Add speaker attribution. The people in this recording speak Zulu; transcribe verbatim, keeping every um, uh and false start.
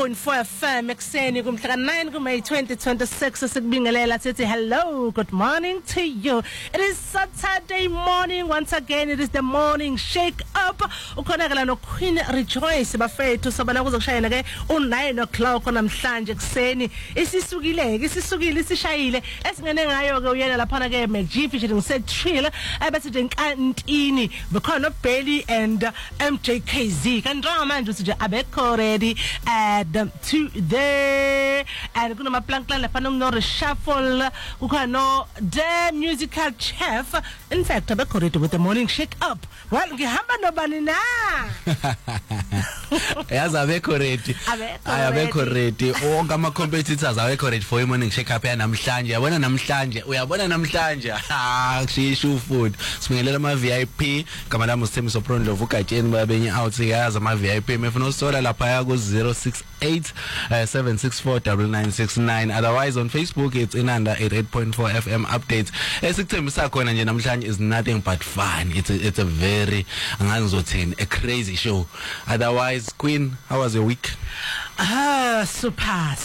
Speaker 1: point four F M ekseni kumhla nine kuMay twenty twenty-six sikubingelela sithi hello, good morning to you. It is Saturday morning once again. It is the morning shake up. Ukhonakala no Queen Rejoice bafethu sobana kuzokushayela ke u nine o'clock namhlanje ekseni. Isisukile ke isisukile isishayile esingene ngayo ke uyena lapha ke Maggie featuring said Trill ebese nje nkantini bekhona Belly and uh, M J K Z kanjalo manje usije abekho ready at um, to there and kuna maplank lapha no reshuffle kukhona no the musical chef. In fact abekho ready with the morning shake up. Well ngihamba nobani na
Speaker 2: yazi abekho ready abekho ready onke ama competitors abekho ready for morning shake up yanamhlanje. Yabona namhlanje uyabona namhlanje ah kushisho food sibingelela ama V I P kama lami uSthembiso Prondlovu ugatsheni babenye out yazi ama V I P mefuna usola lapha ya ku zero six eight seven six four nine nine six nine. Otherwise on Facebook it's Inanda eighty-eight point four F M updates. Esikuthembisa khona nje namhlanje is nothing but fun. It's a, it's a very angazothini a crazy show. Otherwise Queen, how was your week?
Speaker 1: Ah, super